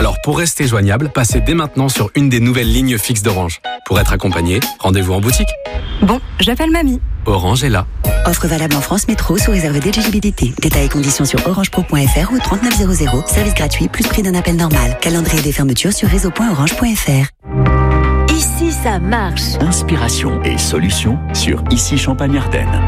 Alors pour rester joignable, passez dès maintenant sur une des nouvelles lignes fixes d'Orange. Pour être accompagné, rendez-vous en boutique. Bon, j'appelle mamie. Orange est là. Offre valable en France Métro sous réserve d'éligibilité. Détails et conditions sur orangepro.fr ou 3900. Service gratuit plus prix d'un appel normal. Calendrier des fermetures sur réseau.orange.fr. Ici, ça marche. Inspiration et solutions sur Ici Champagne-Ardenne.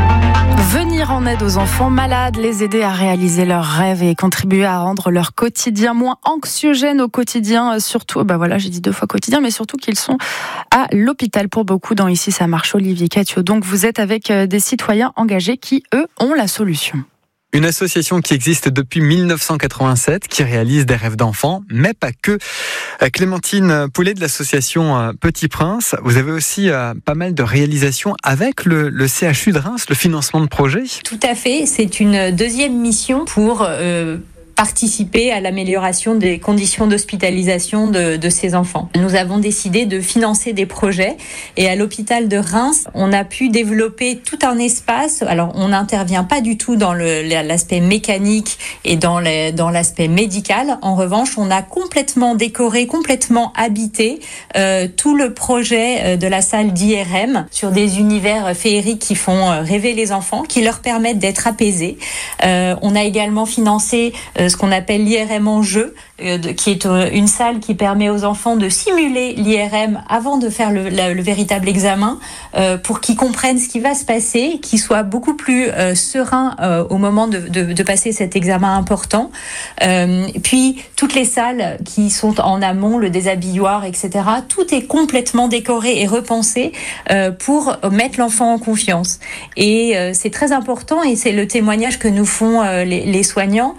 Venir en aide aux enfants malades, les aider à réaliser leurs rêves et contribuer à rendre leur quotidien moins anxiogène au quotidien. Surtout, j'ai dit 2 fois quotidien, mais surtout qu'ils sont à l'hôpital pour beaucoup. Dans Ici, ça marche. Olivier Catio. Donc, vous êtes avec des citoyens engagés qui, eux, ont la solution. Une association qui existe depuis 1987, qui réalise des rêves d'enfants, mais pas que. Clémentine Poulet de l'association Petit Prince, vous avez aussi pas mal de réalisations avec le CHU de Reims, le financement de projets. Tout à fait, c'est une deuxième mission pour participer à l'amélioration des conditions d'hospitalisation de ces enfants. Nous avons décidé de financer des projets et à l'hôpital de Reims, on a pu développer tout un espace. Alors, on n'intervient pas du tout dans l'aspect mécanique et dans l'aspect médical. En revanche, on a complètement décoré, complètement habité tout le projet de la salle d'IRM sur des univers féeriques qui font rêver les enfants, qui leur permettent d'être apaisés. On a également financé ce qu'on appelle l'IRM en jeu, qui est une salle qui permet aux enfants de simuler l'IRM avant de faire le véritable examen, pour qu'ils comprennent ce qui va se passer, qu'ils soient beaucoup plus sereins au moment de passer cet examen important. Puis toutes les salles qui sont en amont, le déshabilloir, etc., tout est complètement décoré et repensé pour mettre l'enfant en confiance. Et c'est très important, et c'est le témoignage que nous font les soignants.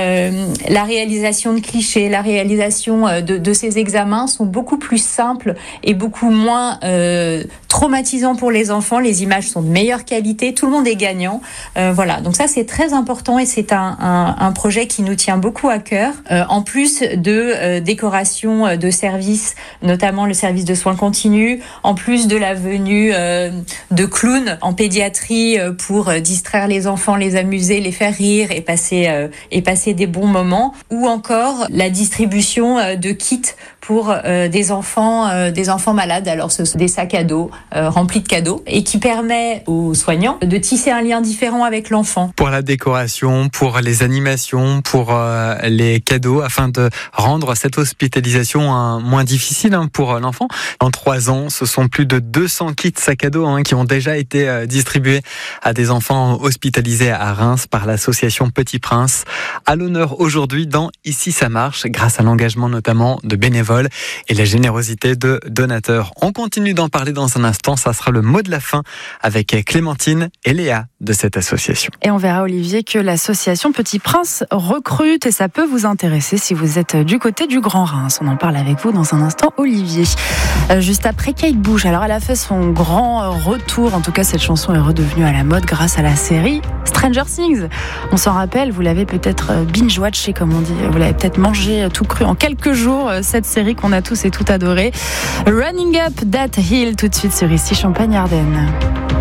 La réalisation de clichés, la réalisation de ces examens sont beaucoup plus simples et beaucoup moins traumatisants pour les enfants. Les images sont de meilleure qualité, tout le monde est gagnant. Voilà, donc ça c'est très important et c'est un projet qui nous tient beaucoup à cœur. En plus de décoration de services, notamment le service de soins continus, en plus de la venue de clowns en pédiatrie pour distraire les enfants, les amuser, les faire rire et passer des bons moments, ou encore la distribution de kits pour des enfants malades. Alors ce sont des sacs à dos remplis de cadeaux et qui permet aux soignants de tisser un lien différent avec l'enfant. Pour la décoration, pour les animations, pour les cadeaux, afin de rendre cette hospitalisation moins difficile pour l'enfant. En 3 ans, ce sont plus de 200 kits sacs à dos qui ont déjà été distribués à des enfants hospitalisés à Reims par l'association Petit Prince. À l'honneur aujourd'hui dans Ici ça marche, grâce à l'engagement notamment de bénévoles et la générosité de donateurs. On continue d'en parler dans un instant, ça sera le mot de la fin avec Clémentine et Léa de cette association. Et on verra, Olivier, que l'association Petit Prince recrute et ça peut vous intéresser si vous êtes du côté du Grand Reims. On en parle avec vous dans un instant, Olivier. Juste après, Kate Bush. Alors, elle a fait son grand retour. En tout cas, cette chanson est redevenue à la mode grâce à la série Stranger Things. On s'en rappelle, vous l'avez peut-être binge-watché, comme on dit. Vous l'avez peut-être mangé tout cru en quelques jours, cette série qu'on a tous et toutes adorée. Running Up That Hill, tout de suite sur Ici Champagne-Ardenne.